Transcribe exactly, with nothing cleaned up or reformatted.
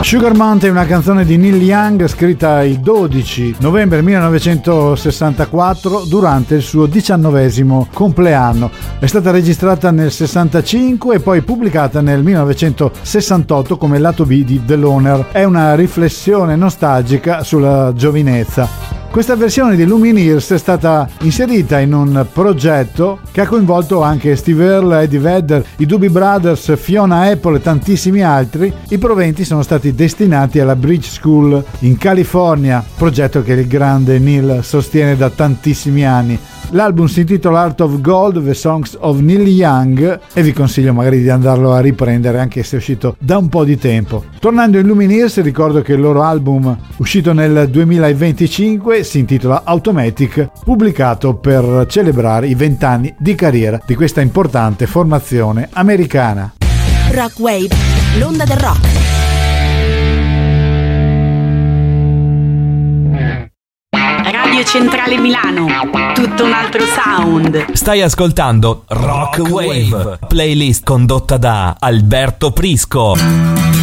Sugar Mountain è una canzone di Neil Young scritta il dodici novembre millenovecentosessantaquattro durante il suo diciannovesimo compleanno. È stata registrata nel sessantacinque e poi pubblicata nel millenovecentosessantotto come lato B di The Loner. È una riflessione nostalgica sulla giovinezza. Questa versione di Lumineers è stata inserita in un progetto che ha coinvolto anche Steve Earle, Eddie Vedder, i Doobie Brothers, Fiona Apple e tantissimi altri. I proventi sono stati destinati alla Bridge School in California, progetto che il grande Neil sostiene da tantissimi anni. L'album si intitola Heart of Gold, The Songs of Neil Young, e vi consiglio magari di andarlo a riprendere anche se è uscito da un po' di tempo. Tornando in Lumineers, ricordo che il loro album uscito nel duemilaventicinque si intitola Automatic, pubblicato per celebrare i vent'anni di carriera di questa importante formazione americana. Rock Wave, l'onda del rock. Radio Centrale Milano, tutto un altro sound. Stai ascoltando Rock Wave, playlist condotta da Alberto Prisco.